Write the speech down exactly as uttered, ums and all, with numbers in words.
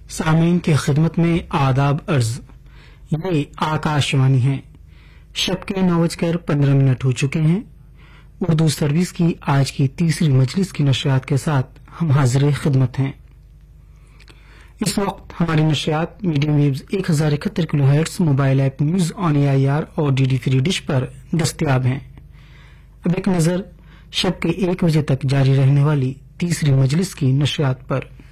सामीन की खिदमत में आदाब अर्ज। ये आकाशवाणी है। शब के नौ बजकर पंद्रह मिनट हो चुके हैं। उर्दू सर्विस की आज की तीसरी मजलिस की नशरियात के साथ हम हाजिर खिदमत हैं। इस वक्त हमारी नशरियात मीडियम वेव्स एक हजार इकहत्तर kilo hertz, mobile app news on A I R और डी डी फ्री डिश पर दस्तियाब हैं। अब एक नजर शब के एक बजे तक जारी रहने वाली तीसरी मजलिस की नशरियात पर।